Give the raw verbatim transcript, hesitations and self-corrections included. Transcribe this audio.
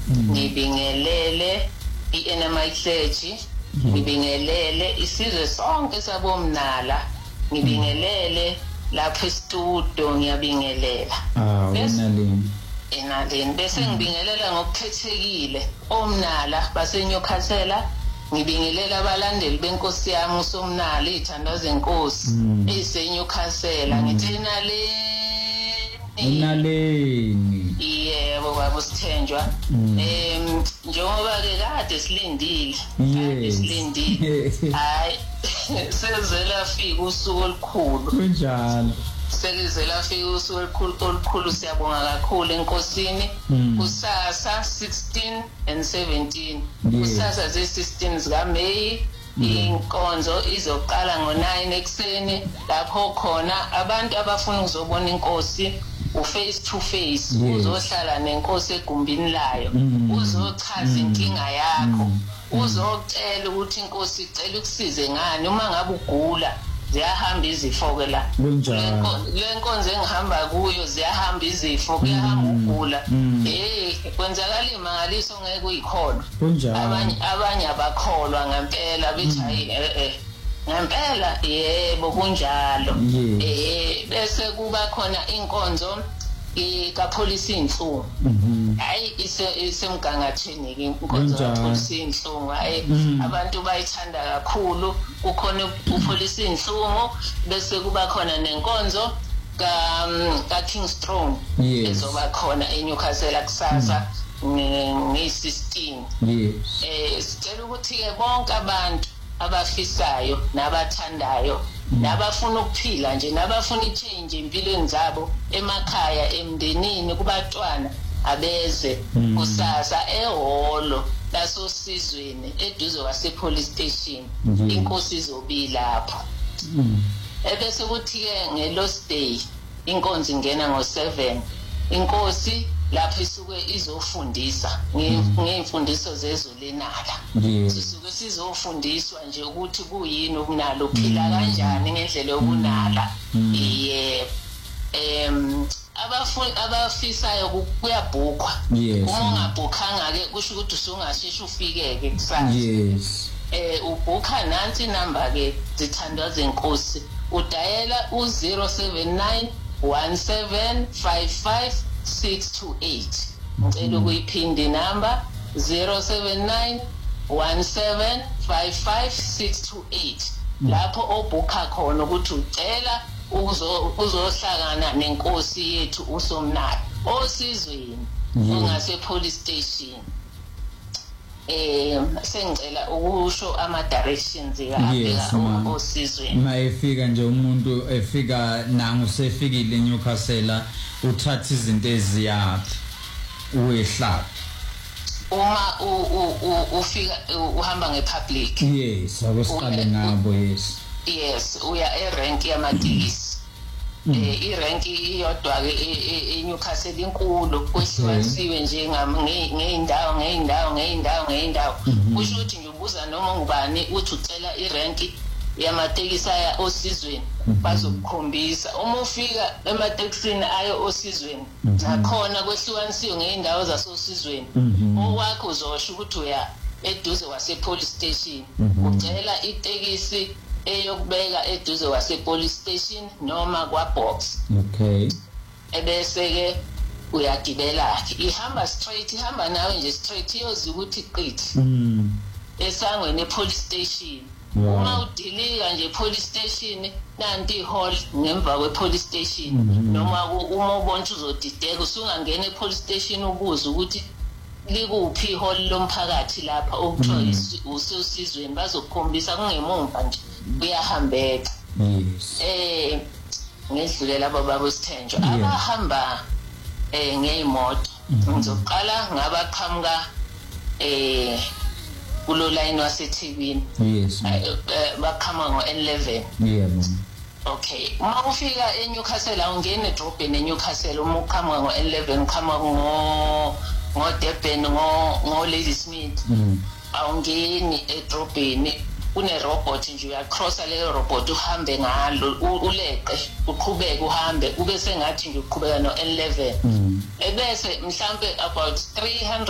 ngibingelele iN M I Clergy, ngibingelele isizwe sonke sabomnala, ngibingelele lapho estudio ngiyabingelela. Ah, unalini. Enalini bese ngibingelela ngokukhethekile omnala baseNyukhasela, ngibingelela abalandeli benkosi yami uSomnala ithandwa zenkosi eseNyukhasela, ngithi nalini unalini. Yebo baba Sithenjwa. Em njengoba ke kade silindile, kade silindile. Hayi sezela fika usuku olukhulu. Kunjalo. Sekizela fika usuku olukhulu olukhulu, siyabonga kakhulu enkosini. Kusasa sixteen and seventeen. Kusasa ze sixteen zika May. Inkonzo izoqala ngo nine ekseni lapho khona abantu abafuna ukuzobona inkosi u face to face, uzohlala nenkosi egumbini layo, uzochaza inkinga yakho, uzocela ukuthi inkosi icela ukusize ngani uma ngabe ugula. Ziyahamba izifo ke la. Le nkonzo engihamba kuyo ziyahamba izifo, kuyahamba ugula. Eh kwenzakala imangaliso ngeke uyikholwa. Abanye abanye abakholwa ngempela bethi hayi eh eh ngempela yebo kunjalo. Eh bese kuba khona inkonzo ikapolisi inhlungu. Hayi ise isemgangathweni ke inkonzo kapolisi inhlungu. Hayi abantu bayithanda kakhulu. Kukhona upolisi inhlungu bese kuba khona nenkonzo ka ka King Strong ezoba khona eNyukhasela kusasa nge sixteen. Eh sicela ukuthi ke bonke abantu abafisayo nabathandayo nabafuna ukuphila nje nabafuna ichange empilweni zabo emakhaya emndenini kubatwana abeze kusasa ehholo lasosizweni eduze kwase police station. Inkosi izobi lapho. Ebese kuthi ke ngeLost Day inkonzo ingena ngo seven. Inkosi lapho isuke izofundisa ngeimfundiso zezolenala. Sisuke sizofundiswa nje ukuthi kuyini ubunalo, uphila kanjani ngendlela yobunala. Yebo. Em abafundi abafisayo kuyabhukwa. Uma ungabhukhanga ke kusho ukuthi usungasheshe ufike ke kusasa. Yes. Eh ubhukha nansi number ke zithandwa zenkosi. Udayela u zero seven nine one seven five five six two eight. Ngicela ukuyiphinde number zero seven nine one seven five five six two eight. Lapho obhukha khona ukuthi ucela uzo uzohlangana nenkosi yethu uSomnala osizweni ongase police station. Eh sengicela ukusho ama directions eka osizweni. Mayefika nje umuntu efika nangu sefikile eNyukhasela uthatha izinto eziyaphi uyehlala. Uma ufika uhamba ngepublic. Yes, akusqale ngabo yes. Yes, uya erank yamatekisi. Eh irank iyodwa ke eNyukhasela inkulu kwehlukanisiwe nje ngeindawo ngeindawo ngeindawo ngeindawo. Kusho ukuthi nje ubuza noma ngubani uthi ucela irank yamatekisi aya osizweni bazokukhombisa. Uma ufika ematekisini ayo osizweni nakhona kwehlukanisiwe ngeindawo zasosizweni. Owakho uzosho ukuthi uya eduze kwase police station ucela itekisi eyokubeka eduze kwase police station noma kwa box. Okay. Ebese ke uyagibela ke ihamba straight, ihamba nawe nje straight iyozi ukuthi iqithi. Mm. Esangweni police station. Uma udilika nje police station nanti ihall ngemva kwe police station noma uma ubona uzodideka usungangena e police station ubuza ukuthi likuphi ihall lomphakathi lapha okuthiwa usosizweni bazokukhombisa kungemumva nje kuyahambeka. Yes. Eh ngedlulela baba Sithenjwa abahamba eh ngeimoto ngizoqala ngabaqhamuka eh kulo line waseThekwini. Yes. Baqhamuka ngo eleven. Yebo. Okay, uma ufika eNyukhasela ungena edrobheni eNyukhasela uma uqhamuka ngo eleven uqhamuka ngo ngo Durban ngo ngo Ladysmith. Awungeni edrobheni une robot nje uyacrossa le robot uhambe ngalo uleqe uqhubeke uhambe ube sengathi nje uqhubeka no eleven. Ebese mhlambe about three hundred